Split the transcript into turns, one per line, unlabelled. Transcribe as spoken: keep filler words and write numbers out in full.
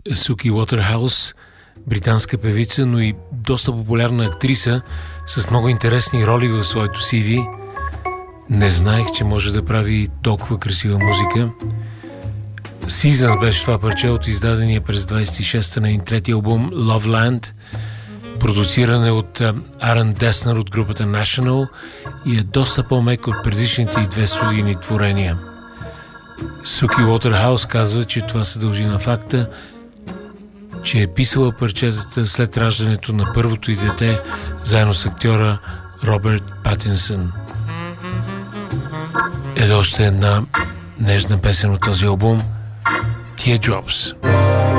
Суки Уотерхаус, британска певица, но и доста популярна актриса с много интересни роли в своето си ви. Не знаех, че може да прави толкова красива музика. Seasons беше това парче от издадения през двайсет и шеста на трети албум Loveland, продуциране от Арън Деснер от групата National и е доста по-мек от предишните и две студийни творения. Суки Уотерхаус казва, че това се дължи на факта, че е писала парчетата след раждането на първото й дете, заедно с актьора Робърт Патинсън. Ето още една нежна песен от този албум, Teardrops.